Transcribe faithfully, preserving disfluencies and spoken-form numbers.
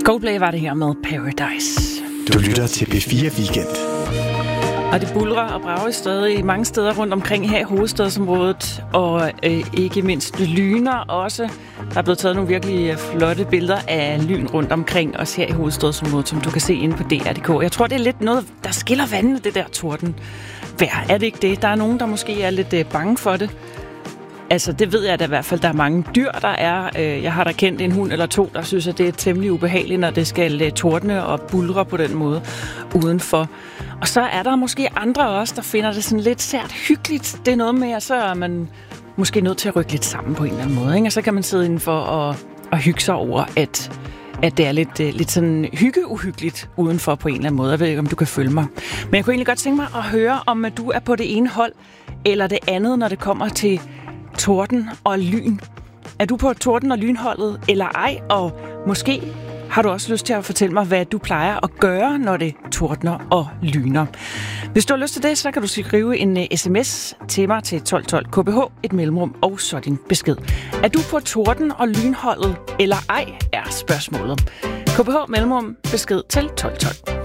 Coldplay var det her med Paradise. Du lytter til P fire Weekend. Og det buldrer og brager stadig mange steder rundt omkring her i hovedstadsområdet, og øh, ikke mindst lyner også. Der er blevet taget nogle virkelig flotte billeder af lyn rundt omkring os her i hovedstadsområdet, som du kan se inde på D R punktum d k. Jeg tror, det er lidt noget, der skiller vandene, det der torden. Vær, er det ikke det? Der er nogen, der måske er lidt øh, bange for det. Altså, det ved jeg da i hvert fald, der er mange dyr, der er. Jeg har da kendt en hund eller to, der synes, at det er temmelig ubehageligt, når det skal tordne og buldre på den måde udenfor. Og så er der måske andre også, der finder det sådan lidt sært hyggeligt. Det er noget med, at så er man måske nødt til at rykke lidt sammen på en eller anden måde, ikke? Og så kan man sidde indenfor og, og hygge sig over, at, at det er lidt, lidt sådan hyggeuhyggeligt udenfor på en eller anden måde. Jeg ved ikke, om du kan følge mig. Men jeg kunne egentlig godt tænke mig at høre, om at du er på det ene hold eller det andet, når det kommer til torden og lyn. Er du på torden og lynholdet eller ej? Og måske har du også lyst til at fortælle mig, hvad du plejer at gøre, når det tordner og lyner. Hvis du har lyst til det, så kan du skrive en sms til mig til tolv tolv K B H, et mellemrum og så din besked. Er du på torden og lynholdet eller ej, er spørgsmålet. K B H mellemrum besked til tolv tolv.